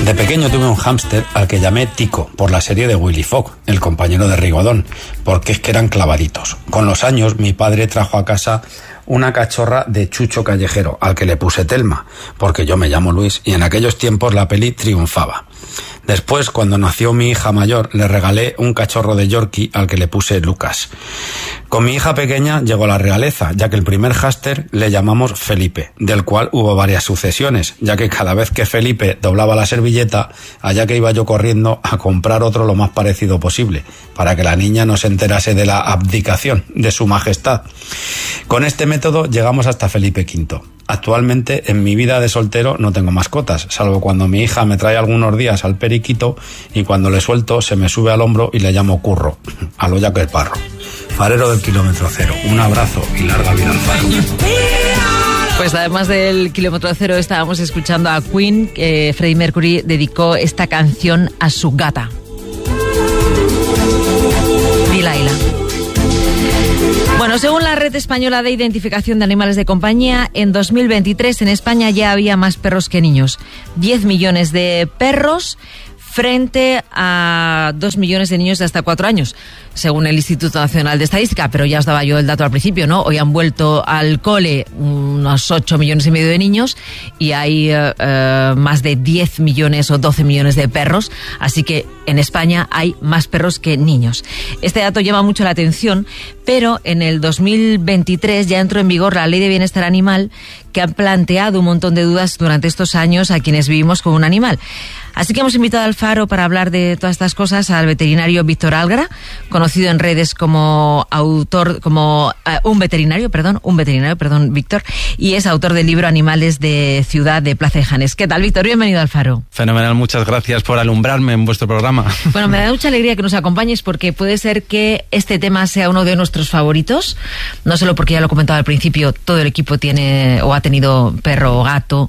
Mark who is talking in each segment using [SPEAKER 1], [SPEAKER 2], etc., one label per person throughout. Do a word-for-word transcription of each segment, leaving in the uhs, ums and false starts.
[SPEAKER 1] De pequeño tuve un hámster al que llamé Tico, por la serie de Willy Fogg, el compañero de Rigodón, porque es que eran clavaditos. Con los años, mi padre trajo a casa una cachorra de Chucho Callejero, al que le puse Telma, porque yo me llamo Luis, y en aquellos tiempos la peli triunfaba. Después, cuando nació mi hija mayor, le regalé un cachorro de Yorkie al que le puse Lucas. Con mi hija pequeña llegó la realeza, ya que el primer hámster le llamamos Felipe, del cual hubo varias sucesiones, ya que cada vez que Felipe doblaba la servilleta, allá que iba yo corriendo a comprar otro lo más parecido posible, para que la niña no se enterase de la abdicación de su majestad. Con este método llegamos hasta Felipe quinto. Actualmente en mi vida de soltero no tengo mascotas, salvo cuando mi hija me trae algunos días al periquito y cuando le suelto se me sube al hombro y le llamo Curro, a lo Jack el Parro. Farero del kilómetro cero, un abrazo y larga vida al faro.
[SPEAKER 2] Pues además del kilómetro cero estábamos escuchando a Queen, que Freddie Mercury dedicó esta canción a su gata, Delilah. Bueno, según la Red Española de Identificación de Animales de Compañía, en dos mil veintitrés en España ya había más perros que niños. diez millones de perros frente a dos millones de niños de hasta cuatro años, según el Instituto Nacional de Estadística. Pero ya os daba yo el dato al principio, ¿no? Hoy han vuelto al cole unos ocho millones y medio de niños y hay eh, eh, más de diez millones o doce millones de perros. Así que en España hay más perros que niños. Este dato llama mucho la atención, pero en el dos mil veintitrés ya entró en vigor la Ley de Bienestar Animal, que ha planteado un montón de dudas durante estos años a quienes vivimos con un animal. Así que hemos invitado al Faro para hablar de todas estas cosas al veterinario Víctor Algra, conocido en redes como autor, como uh, un veterinario, perdón, un veterinario, perdón, Víctor, y es autor del libro Animales de Ciudad de Plaza de Janes. ¿Qué tal, Víctor? Bienvenido al Faro.
[SPEAKER 3] Fenomenal, muchas gracias por alumbrarme en vuestro programa.
[SPEAKER 2] Bueno, me da mucha alegría que nos acompañes porque puede ser que este tema sea uno de nuestros favoritos, no solo porque ya lo he comentado al principio, todo el equipo tiene o ha tenido perro o gato,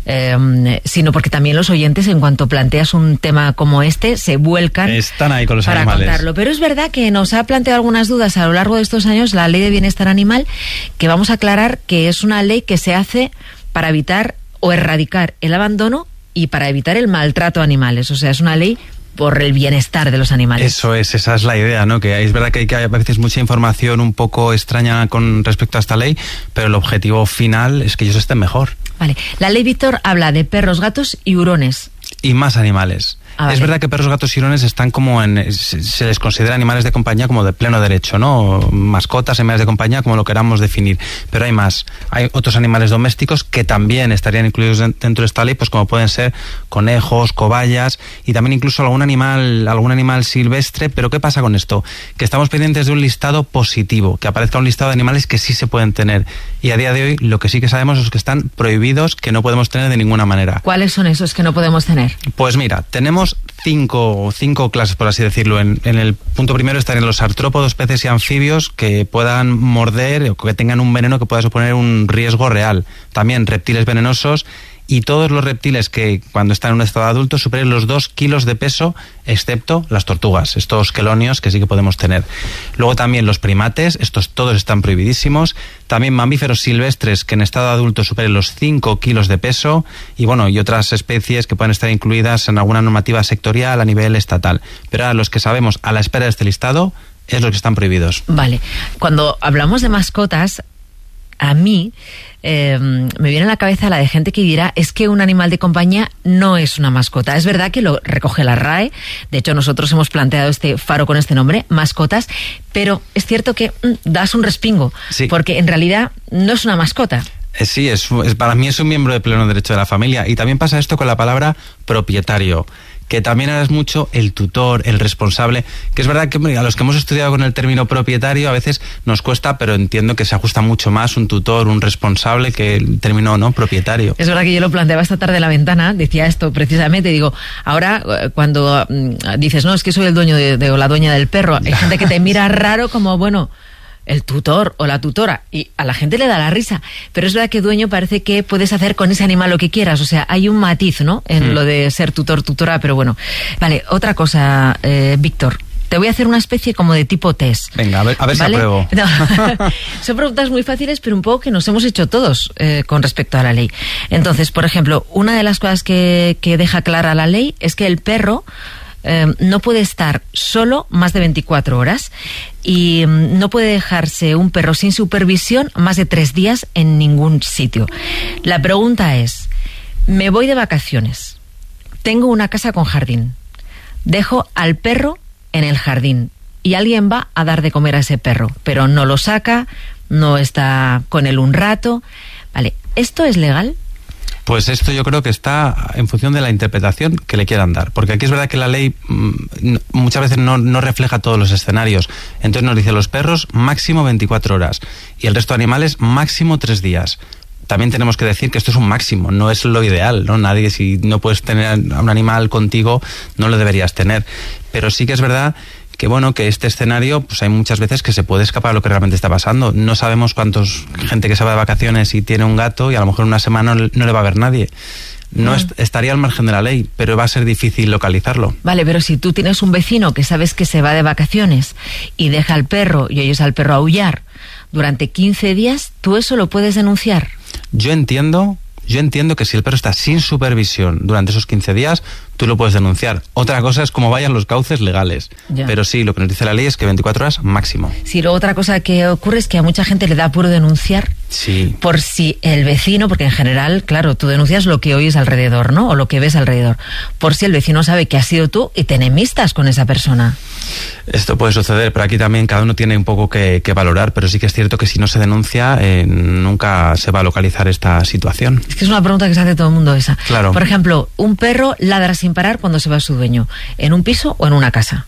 [SPEAKER 2] eh, sino porque también los oyentes, en cuanto planteas un tema como este, se vuelcan
[SPEAKER 3] Están ahí con los
[SPEAKER 2] para
[SPEAKER 3] animales.
[SPEAKER 2] contarlo. Pero es verdad que nos ha planteado algunas dudas a lo largo de estos años la Ley de Bienestar Animal, que vamos a aclarar que es una ley que se hace para evitar o erradicar el abandono y para evitar el maltrato a animales. O sea, es una ley por el bienestar de los animales.
[SPEAKER 3] Eso es, esa es la idea, ¿no? Que es verdad que hay, que hay a veces mucha información un poco extraña con respecto a esta ley, pero el objetivo final es que ellos estén mejor.
[SPEAKER 2] Vale. La ley, Víctor, habla de perros, gatos y hurones.
[SPEAKER 3] Y más animales. Ah, vale. Es verdad que perros, gatos y hurones están como en... Se, se les considera animales de compañía como de pleno derecho, ¿no? Mascotas, animales de compañía, como lo queramos definir. Pero hay más. Hay otros animales domésticos que también estarían incluidos dentro de esta ley, pues como pueden ser conejos, cobayas y también incluso algún animal, algún animal silvestre. Pero ¿qué pasa con esto? Que estamos pendientes de un listado positivo, que aparezca un listado de animales que sí se pueden tener. Y a día de hoy lo que sí que sabemos es que están prohibidos, que no podemos tener de ninguna manera.
[SPEAKER 2] ¿Cuáles son esos que no podemos tener?
[SPEAKER 3] Pues mira, tenemos cinco, cinco clases, por así decirlo. En, en el punto primero estarían los artrópodos, peces y anfibios que puedan morder o que tengan un veneno que pueda suponer un riesgo real. También reptiles venenosos y todos los reptiles que cuando están en un estado adulto superen los dos kilos de peso, excepto las tortugas, estos quelonios que sí que podemos tener. Luego también los primates, estos todos están prohibidísimos. También mamíferos silvestres que en estado adulto superen los cinco kilos de peso y bueno, y otras especies que pueden estar incluidas en alguna normativa sectorial a nivel estatal. Pero ahora los que sabemos a la espera de este listado es los que están prohibidos.
[SPEAKER 2] Vale. Cuando hablamos de mascotas, a mí eh, me viene a la cabeza la de gente que dirá es que un animal de compañía no es una mascota. Es verdad que lo recoge la R A E, de hecho nosotros hemos planteado este faro con este nombre, mascotas, pero es cierto que mm, das un respingo, sí, porque en realidad no es una mascota.
[SPEAKER 3] Eh, sí, es, es, para mí es un miembro de pleno derecho de la familia. Y también pasa esto con la palabra propietario, que también ahora es mucho el tutor, el responsable, que es verdad que a los que hemos estudiado con el término propietario a veces nos cuesta, pero entiendo que se ajusta mucho más un tutor, un responsable, que el término no propietario.
[SPEAKER 2] Es verdad que yo lo planteaba esta tarde en la ventana, decía esto precisamente, digo, ahora cuando mm, dices, no, es que soy el dueño de, de, o la dueña del perro, hay gente que te mira raro como, bueno, el tutor o la tutora, y a la gente le da la risa, pero es verdad que dueño parece que puedes hacer con ese animal lo que quieras, o sea, hay un matiz, ¿no?, en mm. lo de ser tutor, tutora, pero bueno. Vale, otra cosa, eh, Víctor, Te voy a hacer una especie como de tipo test.
[SPEAKER 3] Venga, a ver, a ver
[SPEAKER 2] ¿vale?
[SPEAKER 3] si apruebo.
[SPEAKER 2] No. Son preguntas muy fáciles, pero un poco que nos hemos hecho todos eh, con respecto a la ley. Entonces, por ejemplo, una de las cosas que, que deja clara la ley es que el perro eh, no puede estar solo más de veinticuatro horas y mm, no puede dejarse un perro sin supervisión más de tres días en ningún sitio. La pregunta es, me voy de vacaciones, tengo una casa con jardín, dejo al perro en el jardín y alguien va a dar de comer a ese perro, pero no lo saca, no está con él un rato. Vale, ¿esto es legal?
[SPEAKER 3] Pues esto yo creo que está en función de la interpretación que le quieran dar, porque aquí es verdad que la ley mmm, muchas veces no, no refleja todos los escenarios. Entonces nos dice los perros máximo veinticuatro horas y el resto de animales máximo tres días. También tenemos que decir que esto es un máximo, no es lo ideal, ¿no? Nadie, si no puedes tener a un animal contigo, no lo deberías tener. Pero sí que es verdad que, bueno, que este escenario, pues hay muchas veces que se puede escapar a lo que realmente está pasando. No sabemos cuántos gente que se va de vacaciones y tiene un gato y a lo mejor una semana no, no le va a ver nadie. No est- estaría al margen de la ley, pero va a ser difícil localizarlo.
[SPEAKER 2] Vale, pero si tú tienes un vecino que sabes que se va de vacaciones y deja al perro y oyes al perro aullar durante quince días, ¿tú eso lo puedes denunciar?
[SPEAKER 3] Yo entiendo, yo entiendo que si el perro está sin supervisión durante esos quince días, tú lo puedes denunciar. Otra cosa es cómo vayan los cauces legales.
[SPEAKER 2] Ya.
[SPEAKER 3] Pero sí, lo que nos dice la ley es que veinticuatro horas máximo.
[SPEAKER 2] Sí, luego otra cosa que ocurre es que a mucha gente le da apuro denunciar
[SPEAKER 3] Sí.
[SPEAKER 2] por si el vecino, porque en general, claro, tú denuncias lo que oyes alrededor, ¿no? O lo que ves alrededor. Por si el vecino sabe que has sido tú y te enemistas con esa persona.
[SPEAKER 3] Esto puede suceder, pero aquí también cada uno tiene un poco que, que valorar, pero sí que es cierto que si no se denuncia, eh, nunca se va a localizar esta situación.
[SPEAKER 2] Es que es una pregunta que se hace todo el mundo esa.
[SPEAKER 3] Claro.
[SPEAKER 2] Por ejemplo, un perro ladra sin parar cuando se va su dueño, en un piso o en una casa,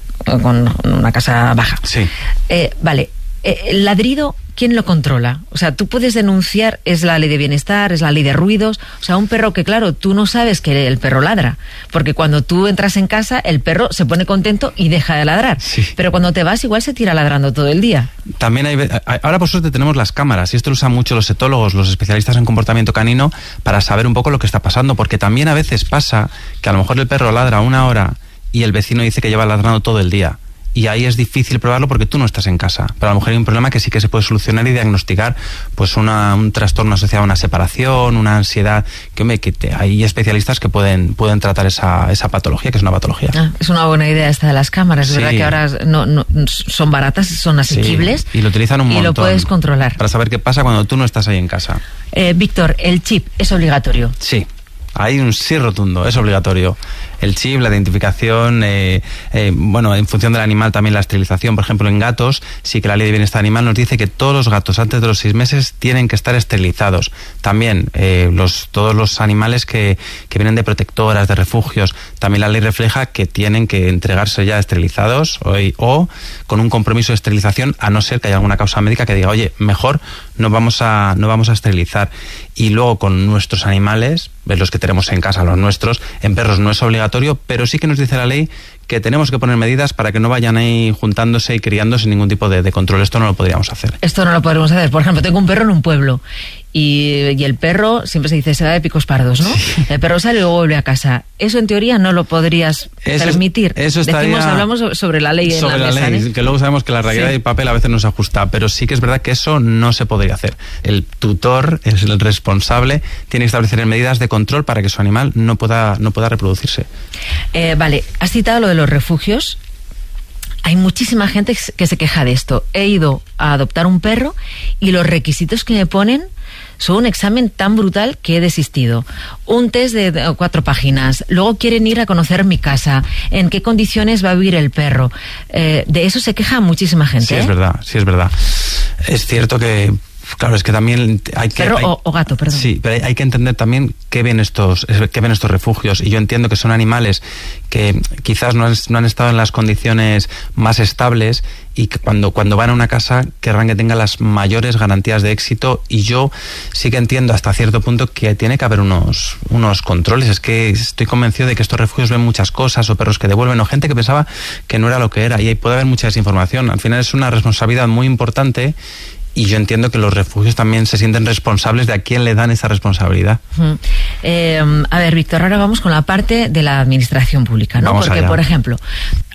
[SPEAKER 2] o con una casa baja.
[SPEAKER 3] Sí.
[SPEAKER 2] Eh, vale, eh, el ladrido, ¿quién lo controla? O sea, tú puedes denunciar, es la ley de bienestar, es la ley de ruidos. O sea, un perro que, claro, tú no sabes que el perro ladra, porque cuando tú entras en casa, el perro se pone contento y deja de ladrar.
[SPEAKER 3] Sí.
[SPEAKER 2] Pero cuando te vas, igual se tira ladrando todo el día.
[SPEAKER 3] También hay, ve- ahora por suerte tenemos las cámaras y esto lo usan mucho los etólogos, los especialistas en comportamiento canino, para saber un poco lo que está pasando, porque también a veces pasa que a lo mejor el perro ladra una hora y el vecino dice que lleva ladrando todo el día. Y ahí es difícil probarlo porque tú no estás en casa. Pero a lo mejor hay un problema que sí que se puede solucionar y diagnosticar, pues una, un trastorno asociado a una separación, una ansiedad, que, hombre, que te, hay especialistas que pueden, pueden tratar esa, esa patología, que es una patología.
[SPEAKER 2] Ah, es una buena idea esta de las cámaras. Es
[SPEAKER 3] Sí.
[SPEAKER 2] verdad que ahora no, no, son baratas, son asequibles.
[SPEAKER 3] Sí, y lo utilizan un
[SPEAKER 2] y
[SPEAKER 3] montón.
[SPEAKER 2] lo puedes controlar.
[SPEAKER 3] Para saber qué pasa cuando tú no estás ahí en casa.
[SPEAKER 2] Eh, Víctor, ¿el chip es obligatorio?
[SPEAKER 3] Sí, hay un sí rotundo, es obligatorio. El chip, la identificación, eh, eh, bueno, en función del animal también la esterilización. Por ejemplo, en gatos, sí que la ley de bienestar animal nos dice que todos los gatos antes de los seis meses tienen que estar esterilizados. También eh, los, todos los animales que, que vienen de protectoras, de refugios, también la ley refleja que tienen que entregarse ya esterilizados o, o con un compromiso de esterilización, a no ser que haya alguna causa médica que diga, oye, mejor no vamos a, no vamos a esterilizar. Y luego con nuestros animales, los que tenemos en casa, los nuestros, en perros no es obligatorio, pero sí que nos dice la ley que tenemos que poner medidas para que no vayan ahí juntándose y criándose sin ningún tipo de, de control. Esto no lo podríamos hacer.
[SPEAKER 2] Esto no lo podremos hacer. Por ejemplo, tengo un perro en un pueblo y, y el perro, siempre se dice, se va de picos pardos, ¿no? Sí. El perro sale y luego vuelve a casa. Eso en teoría no lo podrías
[SPEAKER 3] eso
[SPEAKER 2] permitir.
[SPEAKER 3] Es, eso estaría,
[SPEAKER 2] Decimos, hablamos sobre la ley
[SPEAKER 3] sobre
[SPEAKER 2] en la,
[SPEAKER 3] la
[SPEAKER 2] mesa,
[SPEAKER 3] ley,
[SPEAKER 2] ¿eh?
[SPEAKER 3] Que luego sabemos que la realidad
[SPEAKER 2] sí.
[SPEAKER 3] y papel a veces no se ajusta, pero sí que es verdad que eso no se podría hacer. El tutor es el responsable, tiene que establecer medidas de control para que su animal no pueda, no pueda reproducirse.
[SPEAKER 2] Eh, vale, has citado lo de los refugios. Hay muchísima gente que se queja de esto. He ido a adoptar un perro y los requisitos que me ponen son un examen tan brutal que he desistido. Un test de cuatro páginas. Luego quieren ir a conocer mi casa. ¿En qué condiciones va a vivir el perro? Eh, de eso se queja muchísima gente.
[SPEAKER 3] Sí,
[SPEAKER 2] ¿eh?
[SPEAKER 3] es verdad, sí es verdad. Es cierto que... Claro, es que también hay que...
[SPEAKER 2] Perro
[SPEAKER 3] hay,
[SPEAKER 2] o, o gato, perdón.
[SPEAKER 3] Sí, pero hay, hay que entender también qué ven estos qué ven estos refugios. Y yo entiendo que son animales que quizás no han, no han estado en las condiciones más estables y que cuando, cuando van a una casa querrán que tenga las mayores garantías de éxito. Y yo sí que entiendo hasta cierto punto que tiene que haber unos, unos controles. Es que estoy convencido de que estos refugios ven muchas cosas, o perros que devuelven, o gente que pensaba que no era lo que era. Y ahí puede haber mucha desinformación. Al final es una responsabilidad muy importante. Y yo entiendo que los refugios también se sienten responsables de a quién le dan esa responsabilidad.
[SPEAKER 2] Uh-huh. Eh, a ver, Víctor, ahora vamos con la parte de la administración pública, ¿no?
[SPEAKER 3] Vamos
[SPEAKER 2] Porque,
[SPEAKER 3] allá.
[SPEAKER 2] por ejemplo,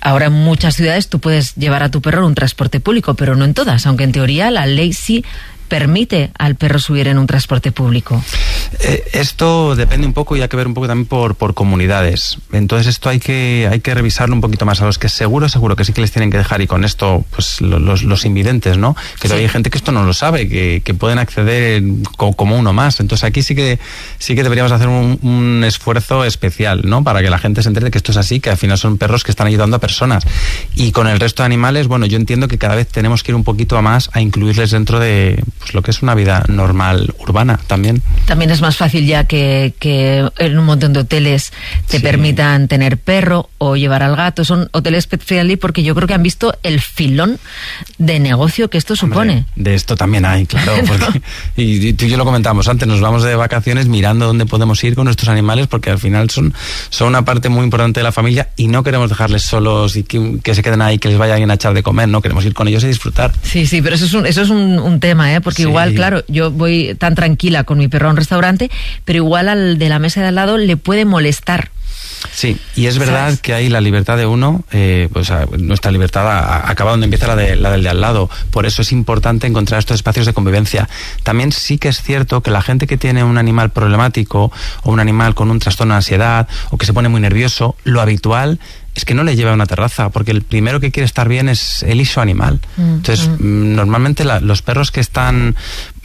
[SPEAKER 2] ahora en muchas ciudades tú puedes llevar a tu perro en un transporte público, pero no en todas, aunque en teoría la ley sí permite al perro subir en un transporte público.
[SPEAKER 3] Eh, esto depende un poco y hay que ver un poco también por, por comunidades. Entonces esto hay que hay que revisarlo un poquito más. A los que seguro, seguro que sí que les tienen que dejar, y con esto, pues los, los invidentes, ¿no? Que sí. Todavía hay gente que esto no lo sabe, que, que pueden acceder como, como uno más. Entonces aquí sí que sí que deberíamos hacer un, un esfuerzo especial, ¿no? Para que la gente se entere de que esto es así, que al final son perros que están ayudando a personas. Y con el resto de animales, bueno, yo entiendo que cada vez tenemos que ir un poquito a más a incluirles dentro de pues lo que es una vida normal urbana también.
[SPEAKER 2] También es más fácil ya que, que en un montón de hoteles te sí. permitan tener perro o llevar al gato. Son hoteles pet friendly porque yo creo que han visto el filón de negocio que esto supone.
[SPEAKER 3] Hombre, de esto también hay, claro. Porque, y, y tú y yo lo comentábamos antes, nos vamos de vacaciones mirando dónde podemos ir con nuestros animales, porque al final son, son una parte muy importante de la familia y no queremos dejarles solos y que, que se queden ahí, que les vaya alguien a echar de comer, no, queremos ir con ellos y disfrutar.
[SPEAKER 2] Sí, sí, pero eso es un, eso es un, un tema, ¿eh? Porque sí. igual, claro, yo voy tan tranquila con mi perro a un restaurante, pero igual al de la mesa de al lado le puede molestar.
[SPEAKER 3] Sí, y es verdad ¿sabes? Que ahí la libertad de uno, eh, pues nuestra libertad acaba donde empieza la, de, la del de al lado. Por eso es importante encontrar estos espacios de convivencia. También sí que es cierto que la gente que tiene un animal problemático o un animal con un trastorno de ansiedad o que se pone muy nervioso, lo habitual es que no le lleve a una terraza, porque el primero que quiere estar bien es él y su animal. Mm, Entonces, mm. normalmente la, los perros que están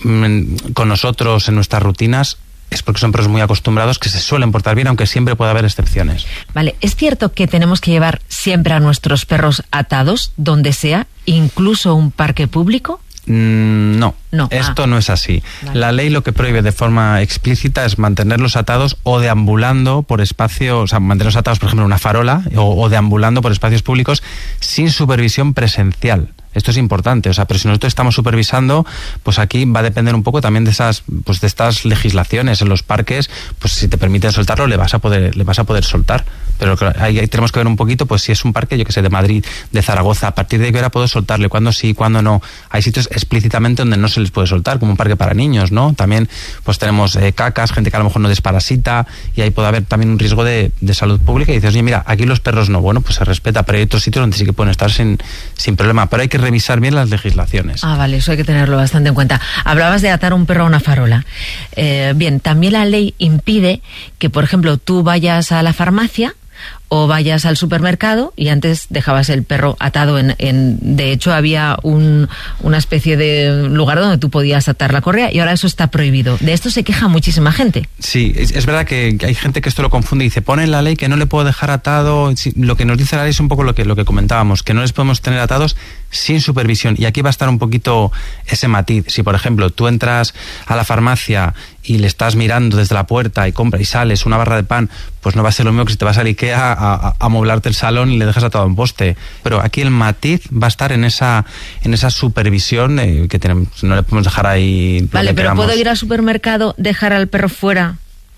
[SPEAKER 3] mm, con nosotros en nuestras rutinas es porque son perros muy acostumbrados que se suelen portar bien, aunque siempre puede haber excepciones.
[SPEAKER 2] Vale, ¿es cierto que tenemos que llevar siempre a nuestros perros atados, donde sea, incluso un parque público?
[SPEAKER 3] Mm, no, no, esto ah. no es así. Vale. La ley lo que prohíbe de forma explícita es mantenerlos atados o deambulando por espacios, o sea, mantenerlos atados, por ejemplo, en una farola o, o deambulando por espacios públicos sin supervisión presencial. Esto es importante, o sea, pero si nosotros estamos supervisando, pues aquí va a depender un poco también de esas, pues de estas legislaciones. En los parques, pues si te permiten soltarlo, le vas a poder, le vas a poder soltar. Pero ahí, ahí tenemos que ver un poquito, pues si es un parque, yo que sé, de Madrid, de Zaragoza, a partir de qué hora puedo soltarle, cuándo sí, cuándo no. Hay sitios explícitamente donde no se les puede soltar, como un parque para niños, ¿no? También, pues tenemos eh, cacas, gente que a lo mejor no desparasita, y ahí puede haber también un riesgo de, de salud pública. Y dices, oye, mira, aquí los perros no, bueno, pues se respeta, pero hay otros sitios donde sí que pueden estar sin, sin problema. Pero hay que revisar bien las legislaciones.
[SPEAKER 2] Ah, vale, eso hay que tenerlo bastante en cuenta. Hablabas de atar un perro a una farola. Eh, bien, también la ley impide que, por ejemplo, tú vayas a la farmacia o vayas al supermercado y antes dejabas el perro atado en... en de hecho, había un, una especie de lugar donde tú podías atar la correa y ahora eso está prohibido. De esto se queja muchísima gente.
[SPEAKER 3] Sí, es, es verdad que, que hay gente que esto lo confunde y dice, pone en la ley que no le puedo dejar atado. Sí, lo que nos dice la ley es un poco lo que, lo que comentábamos, que no les podemos tener atados sin supervisión. Y aquí va a estar un poquito ese matiz. Si, por ejemplo, tú entras a la farmacia y le estás mirando desde la puerta y compras y sales una barra de pan, pues no va a ser lo mismo que si te vas al IKEA a, a, a amoblarte el salón y le dejas atado a un poste. Pero aquí el matiz va a estar en esa en esa supervisión eh, que tenemos, no le podemos dejar ahí.
[SPEAKER 2] Vale, pero ¿puedo ir al supermercado, dejar al perro fuera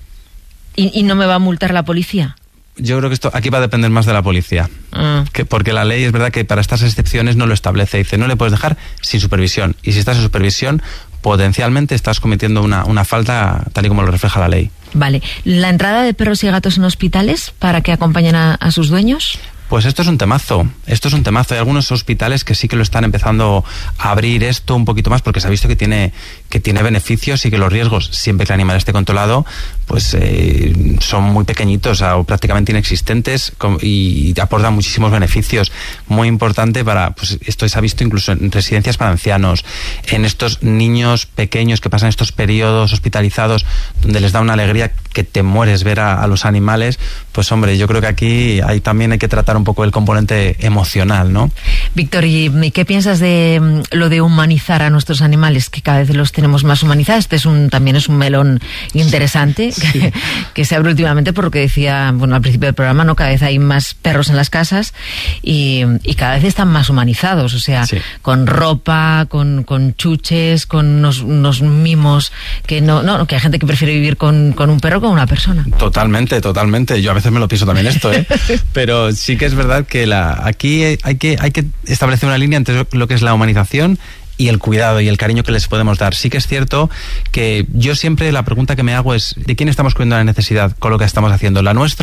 [SPEAKER 2] y, y no me va a multar la policía?
[SPEAKER 3] Yo creo que esto aquí va a depender más de la policía. Mm. Que, porque la ley es verdad que para estas excepciones no lo establece. Dice, no le puedes dejar sin supervisión. Y si estás en supervisión, potencialmente estás cometiendo una, una falta tal y como lo refleja la ley.
[SPEAKER 2] Vale. ¿La entrada de perros y gatos en hospitales para que acompañen a, a sus dueños?
[SPEAKER 3] Pues esto es un temazo, esto es un temazo. Hay algunos hospitales que sí que lo están empezando a abrir esto un poquito más porque se ha visto que tiene, que tiene beneficios y que los riesgos, siempre que el animal esté controlado, pues eh, son muy pequeñitos o prácticamente inexistentes y aportan muchísimos beneficios. Muy importante para, pues esto se ha visto incluso en residencias para ancianos, en estos niños pequeños que pasan estos periodos hospitalizados donde les da una alegría que te mueres ver a, a los animales. Pues hombre, yo creo que aquí hay, también hay que tratar un poco el componente emocional, ¿no?
[SPEAKER 2] Víctor, ¿y qué piensas de lo de humanizar a nuestros animales? Que cada vez los tenemos más humanizados. Este es un, también es un melón interesante, sí. que, que se abre últimamente por lo que decía, bueno, al principio del programa, ¿no? Cada vez hay más perros en las casas y, y cada vez están más humanizados, o sea, sí. con ropa, con, con chuches, con unos, unos mimos, que no, no, que hay gente que prefiere vivir con, con un perro que con una persona.
[SPEAKER 3] Totalmente, totalmente. Yo a veces me lo pienso también esto, ¿eh? Pero sí que es verdad que la, aquí hay que, hay que establecer una línea entre lo que es la humanización y el cuidado y el cariño que les podemos dar. Sí que es cierto que yo siempre la pregunta que me hago es ¿de quién estamos cubriendo la necesidad con lo que estamos haciendo? ¿La nuestra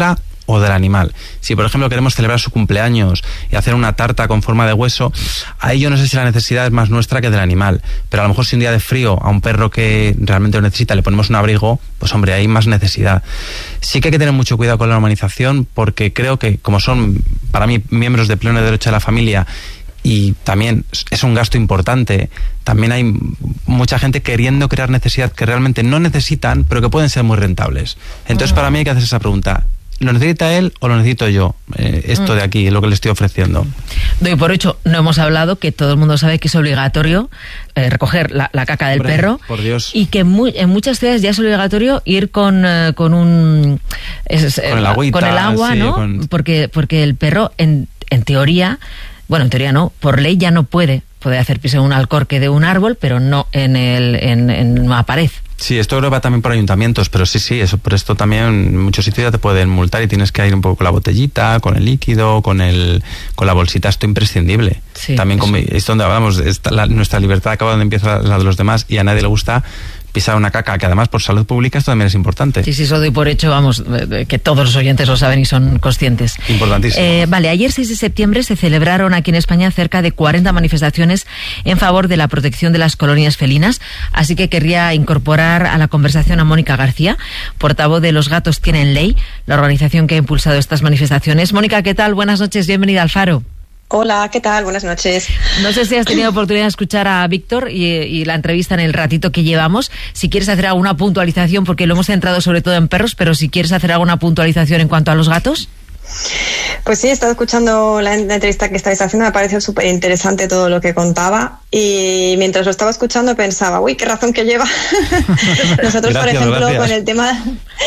[SPEAKER 3] o del animal. Si, por ejemplo, queremos celebrar su cumpleaños y hacer una tarta con forma de hueso, ahí yo no sé si la necesidad es más nuestra que del animal. Pero a lo mejor si un día de frío a un perro que realmente lo necesita le ponemos un abrigo, pues hombre, hay más necesidad. Sí que hay que tener mucho cuidado con la humanización, porque creo que como son, para mí, miembros de pleno derecho de la familia, y también es un gasto importante, también hay mucha gente queriendo crear necesidad que realmente no necesitan, pero que pueden ser muy rentables. Entonces, para mí hay que hacer esa pregunta: ¿lo necesita él o lo necesito yo? Eh, esto de aquí, lo que le estoy ofreciendo.
[SPEAKER 2] Doy por hecho, no hemos hablado que todo el mundo sabe que es obligatorio eh, recoger la, la caca del
[SPEAKER 3] Hombre,
[SPEAKER 2] perro.
[SPEAKER 3] Por Dios.
[SPEAKER 2] Y que muy, en muchas ciudades ya es obligatorio ir con, uh, con un... Es,
[SPEAKER 3] con el agüita,
[SPEAKER 2] con el agua,
[SPEAKER 3] sí,
[SPEAKER 2] ¿no?
[SPEAKER 3] Con...
[SPEAKER 2] Porque, porque el perro, en, en teoría... Bueno, en teoría no, por ley ya no puede. Puede hacer pis en un alcorque de un árbol, pero no en, el, en, en una pared.
[SPEAKER 3] Sí, esto creo que va también por ayuntamientos, pero sí, sí, eso, por esto también en muchos sitios ya te pueden multar y tienes que ir un poco con la botellita, con el líquido, con el con la bolsita, esto imprescindible. Sí, también con, es donde hablamos, esta, la, nuestra libertad acaba donde empieza la de los demás, y a nadie le gusta pisar una caca, que además por salud pública esto también es importante.
[SPEAKER 2] Sí, sí, eso doy por hecho, vamos, que todos los oyentes lo saben y son conscientes.
[SPEAKER 3] Importantísimo.
[SPEAKER 2] Eh, vale, ayer seis de septiembre se celebraron aquí en España cerca de cuarenta manifestaciones en favor de la protección de las colonias felinas, así que querría incorporar a la conversación a Mónica García, portavoz de Los Gatos Tienen Ley, la organización que ha impulsado estas manifestaciones. Mónica, ¿qué tal? Buenas noches, bienvenida al Faro.
[SPEAKER 4] Hola, ¿qué tal? Buenas noches.
[SPEAKER 2] No sé si has tenido oportunidad de escuchar a Víctor y, y la entrevista en el ratito que llevamos. Si quieres hacer alguna puntualización, porque lo hemos centrado sobre todo en perros, pero si quieres hacer alguna puntualización en cuanto a los gatos.
[SPEAKER 4] Pues sí, he estado escuchando la, la entrevista que estáis haciendo, me ha parecido súper interesante todo lo que contaba, y mientras lo estaba escuchando pensaba, uy, qué razón que lleva. Nosotros, gracias, por ejemplo, gracias. Con el tema,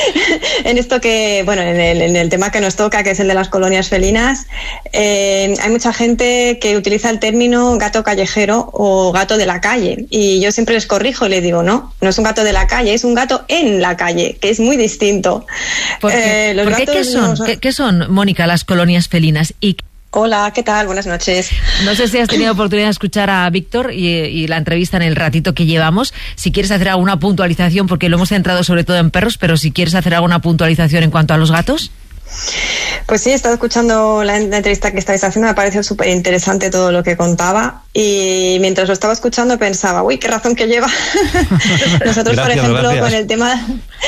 [SPEAKER 4] en esto que, bueno, en el, en el tema que nos toca, que es el de las colonias felinas, eh, hay mucha gente que utiliza el término gato callejero o gato de la calle, y yo siempre les corrijo y les digo, no, no es un gato de la calle, es un gato en la calle, que es muy distinto.
[SPEAKER 2] ¿Por qué, eh, los ¿Por qué, gatos ¿qué son? No son... ¿Qué, ¿Qué son, Mónica, las colonias felinas? Y
[SPEAKER 4] Hola, ¿qué tal? Buenas noches.
[SPEAKER 2] No sé si has tenido oportunidad de escuchar a Víctor y, y la entrevista en el ratito que llevamos. Si quieres hacer alguna puntualización, porque lo hemos centrado sobre todo en perros, pero si quieres hacer alguna puntualización en cuanto a los gatos.
[SPEAKER 4] Pues sí, he estado escuchando la, la entrevista que estáis haciendo, me ha parecido súper interesante todo lo que contaba, y mientras lo estaba escuchando pensaba, uy, qué razón que lleva. Nosotros, gracias, por ejemplo, gracias. Con el tema,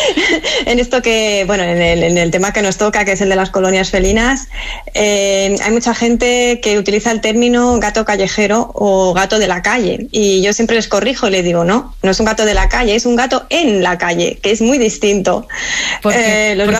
[SPEAKER 4] en esto que, bueno, en el, en el tema que nos toca, que es el de las colonias felinas, eh, hay mucha gente que utiliza el término gato callejero o gato de la calle, y yo siempre les corrijo y les digo, no, no es un gato de la calle, es un gato en la calle, que es muy distinto.
[SPEAKER 2] ¿Por qué, eh, los ¿por